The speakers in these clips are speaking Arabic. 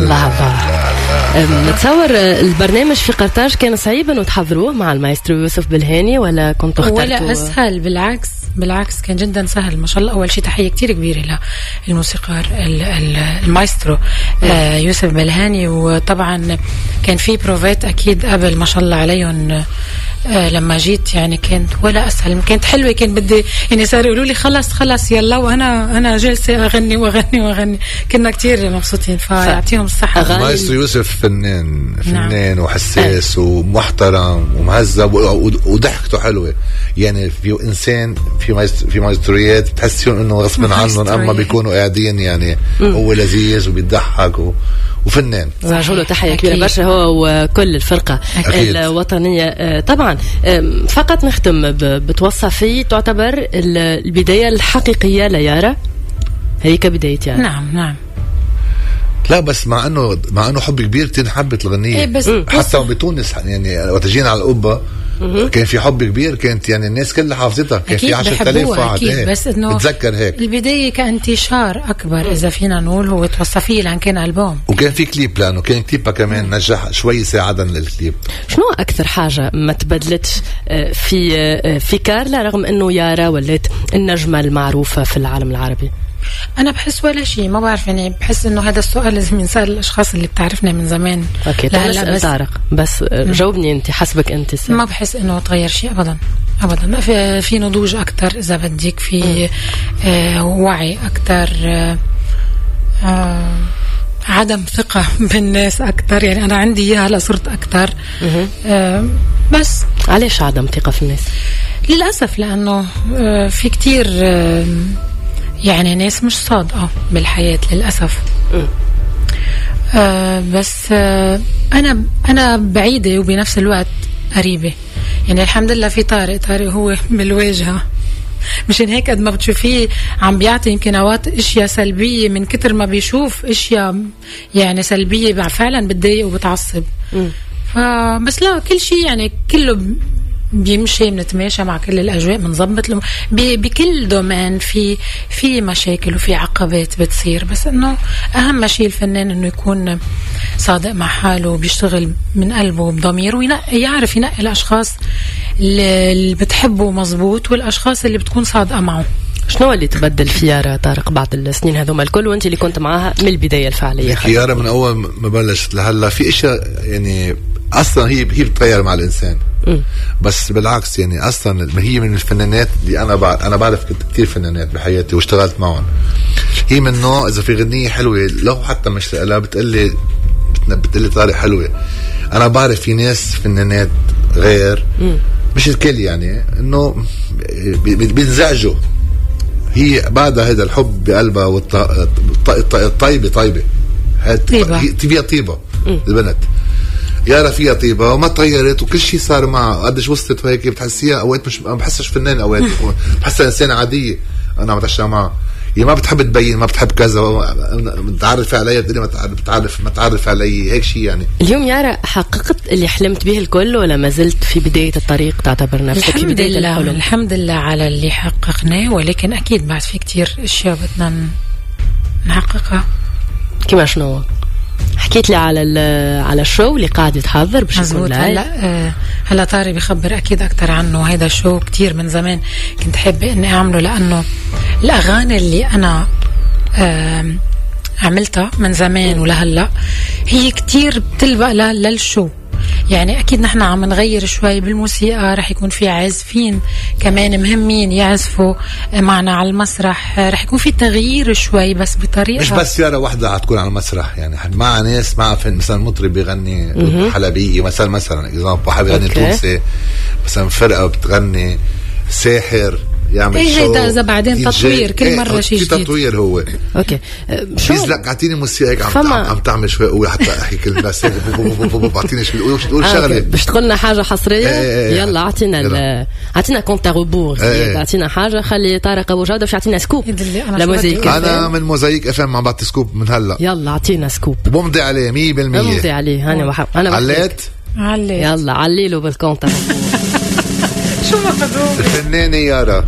الله نتصور البرنامج في قرطاج كان صعيب انه تحضروه مع المايسترو يوسف بالهاني ولا كنتوا اخترتوا؟ ولا اسهل، بالعكس كان جدا سهل ما شاء الله. اول شيء تحيه كتير كبيره للموسيقار المايسترو يوسف بالهاني، وطبعا كان في بروفات اكيد قبل ما شاء الله عليهم. لما جيت يعني كانت ولا اسهل، كانت حلوه، كان بدي يعني صار يقولوا لي خلص يلا، وانا جالسه اغني. كنا كتير مبسوطين، فيعطيهم الصحه. مايسترو يوسف فنان وحساس ومحترم ومهذب وضحكته حلوه. يعني في انسان في مايسترويات بتحسيهم انه غصبا عنهم، اما بيكونوا قاعدين يعني هو لذيذ وبيضحك وفنان. له تحيه كبيره برشا هو وكل الفرقه الوطنيه. طبعا فقط نختم بتوصى فيه تعتبر البدايه الحقيقيه ليارا، هي كبدايه يعني. نعم لا بس مع انه حب كبير تنحبت الغنية حتى بتونس. يعني وقت جينا على القبة كان في حب كبير، كانت يعني الناس كلها حافظتها، كان في 10,000 واحد. بس انه بتذكر هيك البداية كانتشار اكبر اذا فينا نقول، هو توصى فيه لان كان ألبوم، وكان في كليب، لانه كان كليبها كمان نجح شوي ساعدا للكليب. شنو اكثر حاجة ما تبدلتش في كارلا رغم انه يارا ولات النجمة المعروفة في العالم العربي؟ أنا بحس ولا شيء، ما بعرف يعني. بحس إنه هذا السؤال لازم ينسأل الأشخاص اللي بتعرفنا من زمان. أوكي لا بس طارق، بس جاوبني أنت، حسبك أنت ما بحس إنه تغير شيء أبدا. ما في نضوج أكتر إذا بديك، في وعي أكتر، عدم ثقة بالناس أكتر. يعني أنا عندي إياها هلا صرت أكتر. بس علاش عدم ثقة في الناس؟ للأسف لأنه في كتير يعني ناس مش صادقة بالحياة للأسف. بس أنا بعيدة وبنفس الوقت قريبة. يعني الحمد لله في طارق هو بالواجهة، مشان هيك قد ما بتشوفيه عم بيعطي يمكن اوقات اشياء سلبية من كتر ما بيشوف اشياء يعني سلبية فعلا بتضايق وبتعصب. بس لا، كل شيء يعني كله بيمشي، بنتماشى مع كل الأجواء، بنظبط بكل دومين في مشاكل وفي عقبات بتصير. بس إنه أهم شيء الفنان إنه يكون صادق مع حاله وبيشتغل من قلبه وبضميره، ويعرف ينقي الأشخاص اللي بتحبه مزبوط والأشخاص اللي بتكون صادقة معه. شنو اللي تبدل في يارا طارق بعد السنين هذوما الكل وانت اللي كنت معاها من البداية الفعلية؟ يارا من أول ما بلشت لهلا في إشياء يعني أصلا هي بتتغير مع الإنسان. بس بالعكس يعني أصلا هي من الفنانات اللي أنا بعرف كتير فنانات بحياتي واشتغلت معهم. هي من نوع إذا في غنية حلوة لو حتى مش لها بتقلي طارق حلوة. أنا بعرف في ناس فنانات غير مش الكل يعني إنه بينزعجوا. هي بعدها هذا الحب بقلبها طيبة طيبة البنت. يارا فيها طيبة وما تغيرت وكل شيء صار معها. قديش وصلت وهيك بتحسيها اوقات مش ما بحسش فنان، اوقات بحسها انسانة عادية. انا متعشى معها هي ما بتحب تبين، ما بتحب كذا، متعرف عليا بتقولي ما تعرف علي هيك شيء. يعني اليوم يارا حققت اللي حلمت به الكل ولا ما زلت في بداية الطريق تعتبر نفسك في بداية الحلم؟ الحمد لله على اللي حققناه، ولكن اكيد بعد في كتير اشياء بدنا نحققها. كما شنو؟ حكيت لي على الشو اللي قاعد يتحضر باش يكون لايف. هلا طارق بيخبر اكيد اكتر عنه. هيدا الشو كتير من زمان كنت حابه اني اعمله، لانه الاغاني اللي انا عملتها من زمان ولهلا هي كتير بتلبق للشو. يعني أكيد نحن عم نغير شوي بالموسيقى، رح يكون في عازفين كمان مهمين يعزفوا معنا على المسرح، رح يكون في تغيير شوي بس بطريقة مش بس يارا واحدة هتكون على المسرح. يعني مع ناس مع مثلا مطرب بيغني حلبية مثلا إذا واحد بيغني تونسي، مثلا فرقة بتغني، ساحر يعمل شو. هيدا إذا بعدين تطوير كل مرة شيء جديد. في تطوير هو. أوكي شو لك أعطيني موسيقى هيك عم تعمل شوي قوي حتى أحكي كل الناس هيك بعطيني شو تقول شغلة باش تقولنا حاجة حصرية. يلا أعطينا كونت غبور، أعطينا حاجة. خلي طارق أبو جودة باش أعطينا سكوب لموزايك. أنا من موزايك FM عم بعطي سكوب من هلا. يلا أعطينا سكوب بمضي عليه 100%. بمضي عليه. أنا عليت. يلا عليله بالكونت. شو مفهوم الفنانة يارا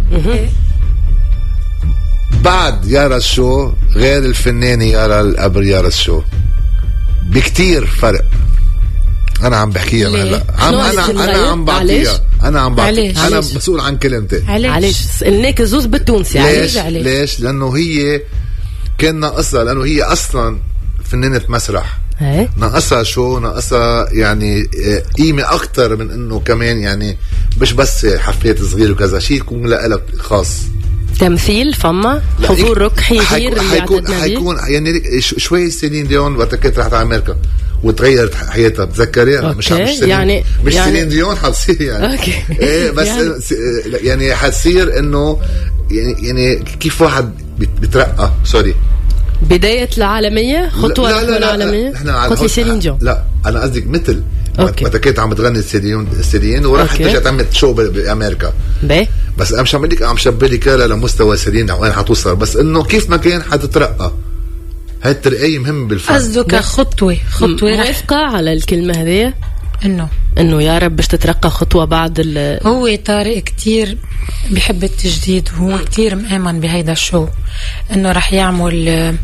بعد يارا الشو غير الفنانة يارا قبل يارا الشو. بكتير فرق. انا عم بحكيها هلا، انا عم بعطيها، انا مسؤول عن كلمتي. علاش سألناك زوز بالتونسي؟ ليش؟ لانه هي كان ناقصها، لانه هي اصلا فنانة مسرح. ناقصها يعني قيمة اكتر من انه كمان يعني مش بس حفلات صغير وكذا شيء يكون لها خاص. تمثيل فما حضور ركحي غير حيكون يعني شوي. سيلين ديون وقت كانت راحت على امريكا وتغيرت حياتها، بتذكريها؟ مش يعني سيلين ديون حتصير يعني ايه بس يعني حتصير انه يعني كيف واحد بترقى. سوري، بداية العالمية، خطوة العالمية. قلت لي سيلين ديون. لا انا قصدك مثل وقت كانت عم بتغني سيلين وراحت رجعت عملت شو بامريكا. بس انا مش عم شبلك لمستوى سيلين وين حتوصل، بس انه كيف ما كان حتترقى. هاي الترقية مهم بالفن. قصدك خطوة موافقة على الكلمة هذه، انه يا رب باش تترقى خطوة بعد هو طارق كتير بيحب التجديد، وهو كتير مآمن بهيدا الشو انه رح يعمل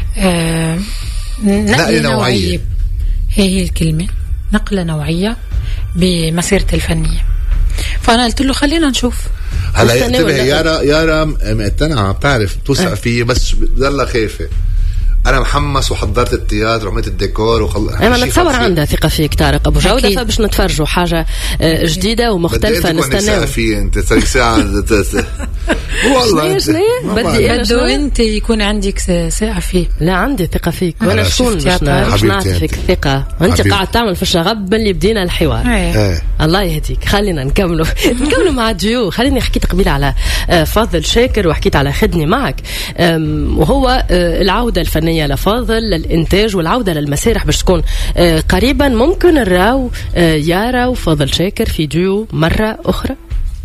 نقلة نوعية. هي الكلمة، نقلة نوعية بمسيرته الفنية. فأنا قلت له خلينا نشوف. هلا انتبه، يارا مقتنعة، بتعرف توثق فيه، بس ضلها خايفة. انا محمس وحضرت التياتر وعملت الديكور انا نتصور عندها ثقه فيك طارق ابو جوده، فباش نتفرجوا حاجه جديده ومختلفه نستناو فيه. انت ساعه والله بدي انت يكون عندك ثقه فيه. لا عندي ثقه فيك، وانا شكون باش نعطيك الثقه؟ انت قاعد تعمل في الشغب اللي بدينا الحوار. الله يهديك. خلينا نكملوا مع ديو. خليني حكيت قبيله على فاضل شاكر وحكيت على خدني معك، وهو العوده الفنيه لفاضل للإنتاج والعودة للمسارح باش تكون قريبا. ممكن نراو يارا وفاضل شاكر في ديو مرة أخرى؟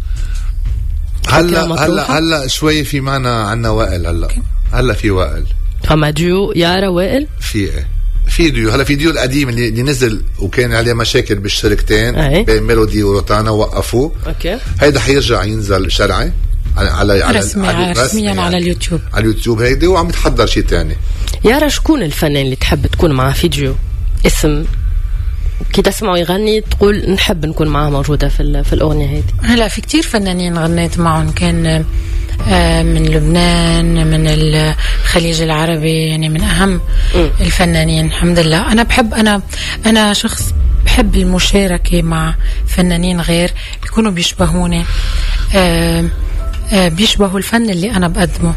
هلا شوي في معنا عنا وائل. هلا في وائل، فما ديو يارا وائل في ديو. هلا في ديو القديم اللي نزل وكان عليه مشاكل بالشركتين بين ميلودي وروتانا، وقفوه. هيدا حيرجع ينزل شرعي رسميا على اليوتيوب هيدي، وعم يتحضر شيء تاني. يارا شكون الفنان اللي تحب تكون معه في ديو؟ اسم كي تسمعه يغني تقول نحب نكون معه موجودة في الأغنية هيدي. هلا في كتير فنانين غنيت معهم، كان من لبنان، من الخليج العربي، يعني من أهم الفنانين الحمد لله. أنا شخص بحب المشاركة مع فنانين غير بيكونوا بيشبهوني، بيشبهوا الفن اللي أنا بقدمه.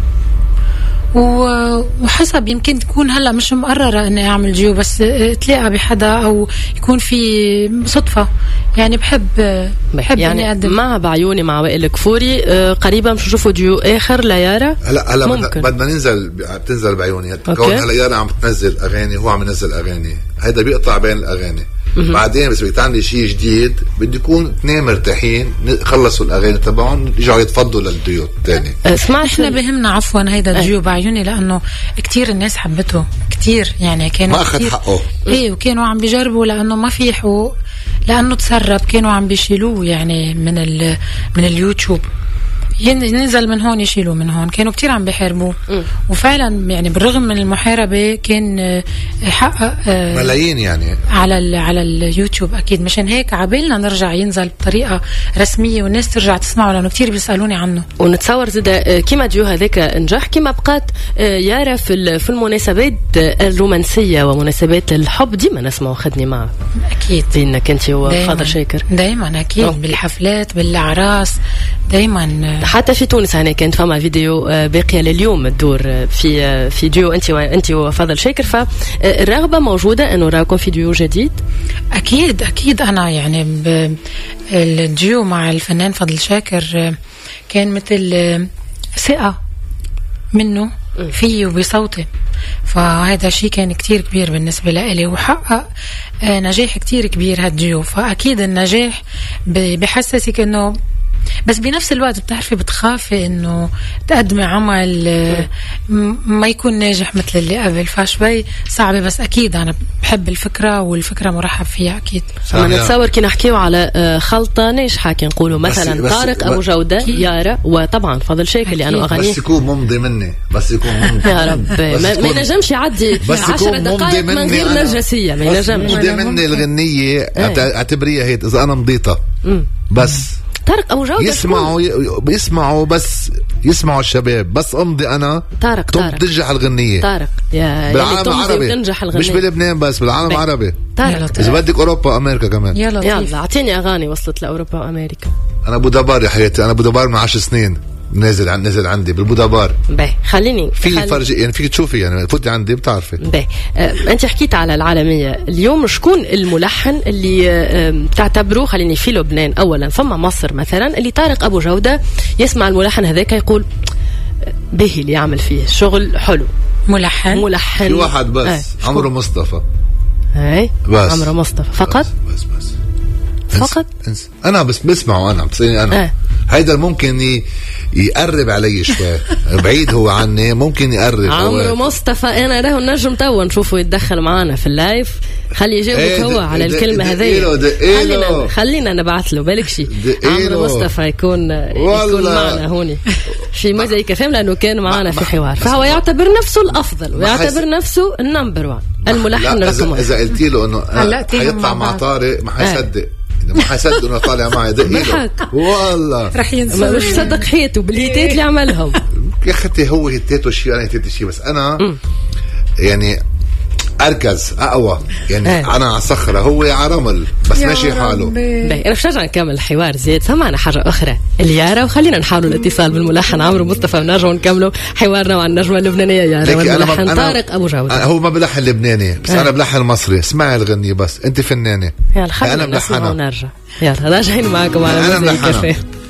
وحسب يمكن تكون هلا مش مقررة اني اعمل ديو، بس تلاقى بحدا او يكون في صدفة. يعني بحب يعني اني اقدم مع بعيوني مع وائل كفوري. قريبا مش نشوفوا ديو اخر ليارا. هلا بدنا بتنزل بعيوني. كون هلا يارا عم تنزل اغاني، هو عم ينزل اغاني، هيدا بيقطع بين الاغاني. بعدين بس بدك تعملي شيء جديد، بده يكون اثنين مرتاحين، خلصوا الاغاني تبعهم يرجعوا يتفضلوا للديو الثاني. احنا بهمنا عفوا هيدا الديو بعيوني، لانه كتير الناس حبته كتير، يعني كانوا ما اخذ حقه. وكانوا عم بيجربوا لانه ما في حقوق، لانه تسرب، كانوا عم بيشيلوه يعني من اليوتيوب، ينزل من هون يشيلوا من هون، كانوا كتير عم بيحاربوه. وفعلا يعني بالرغم من المحاربة كان حقق ملايين يعني على اليوتيوب. أكيد مشان هيك عبالنا نرجع ينزل بطريقة رسمية والناس ترجع تسمعه، لأنه كتير بيسألوني عنه. ونتصور زيدا كما ديو هذاك نجح، كما بقات يارا في المناسبات الرومانسية ومناسبات الحب ديما نسمعوا خدني معه. أكيد بينك أنت وفاضل شاكر دايما أكيد. بالحفلات بالأعراس دايما. حتى في تونس هنا كانت فما فيديو باقية لليوم تدور في ديو انت وفاضل شاكر، فالرغبة موجودة انه راكم في ديو جديد؟ اكيد انا يعني الديو مع الفنان فاضل شاكر كان مثل ثقة منه فيه وبصوتي، فهذا شيء كان كتير كبير بالنسبة لي، وحقق نجاح كتير كبير هالديو. فأكيد النجاح بحسسك انه بس بنفس الوقت بتعرفي بتخافي انه تقدمي عمل ما يكون ناجح مثل اللي قبل، فشوي صعبة. بس اكيد انا بحب الفكرة والفكرة مرحب فيها اكيد. انا نتصور كي نحكيو على خلطة ناجحة كي نقولوا مثلا طارق ابو جودة، يارا، وطبعا فضل شاكر لانه اغانيه بس يكون ممضي مني، بس يكون ممضي يا رب ما ينجمش يعدي 10 دقائق من غير نرجسية، ما ينجمش. ممضي مني الغنية اعتبريها هي اذا انا مضيتها بس. طارق ابو جودة يسمعوا بس يسمعوا الشباب، بس امضي انا طارق تنجح الغنية. طارق بالعالم العربي مش بلبنان بس، بالعالم العربي. اذا بدك اوروبا امريكا كمان. يلا اعطيني اغاني وصلت لاوروبا وامريكا. انا بودابار يا حياتي، انا بودابار من 10 سنين نزل عندي بالبودابار. خليني فرج يعني فيك تشوفي يعني فوتي عندي بتعرفي. انت حكيت على العالميه اليوم، شكون الملحن اللي تعتبروه خليني في لبنان اولا ثم مصر مثلا اللي طارق ابو جوده يسمع الملحن هذاك يقول به اللي يعمل فيه شغل حلو؟ ملحن في واحد بس عمرو مصطفى. بس عمرو مصطفى فقط. بس فقط انا بس بسمعه، انا بتصيرني انا هيدا ممكن يقرب علي شوي بعيد هو عني، ممكن يقرب. عمرو مصطفى انا له النجم توا نشوفه يتدخل معنا في اللايف، خلي يجاوبك هو على الكلمة هذه. خلينا نبعث له بالك شي عمرو مصطفى يكون معنا هوني في مزاي كفام، لأنه كان معنا في حوار، فهو يعتبر نفسه الأفضل ويعتبر نفسه النمبر 1 الملحن رقم 1. إذا قلت له إنه حيطلع مع طارق ما حيصدق، ما حيصدق انه طالع معي دقيقة والله رح ينسى، مش صدق حياته بالهيتات اللي عملهم. يا اختي هو هيتاته شيء انا هيتاتي شيء، بس انا يعني اركز اقوى يعني انا على صخره هو على رمل بس ماشي حاله. انا مش راجع نكمل الحوار زيد، سمعنا حاجه اخرى اليارا، وخلينا نحاولوا الاتصال بالملحن عمرو مصطفى ونرجعوا نكملوا حوارنا مع النجمه اللبنانيه يارا والملحن طارق ابو جوده. هو ما بلحن لبناني بس انا بلحن مصري. اسمعي الغنية بس انت فنانه. يلا خلينا نسمع ونرجع. يلا راجعين معكم على انا ملحنة.